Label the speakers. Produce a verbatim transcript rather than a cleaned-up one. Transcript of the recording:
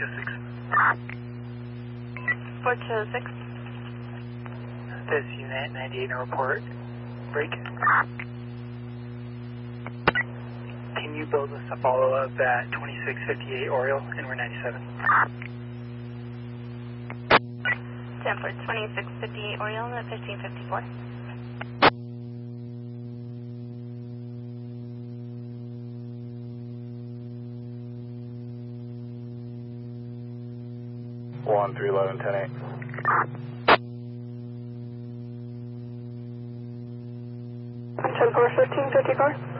Speaker 1: two oh six.
Speaker 2: four two oh six.
Speaker 1: This unit, ninety-eight in report. Break. Can you build us a follow-up at twenty-six fifty-eight Oriole, and we're ninety-seven?
Speaker 2: ten for twenty-six fifty-eight Oriole at fifteen fifty-four.
Speaker 3: one three eleven ten eight.
Speaker 2: ten for fifteen fifty-four.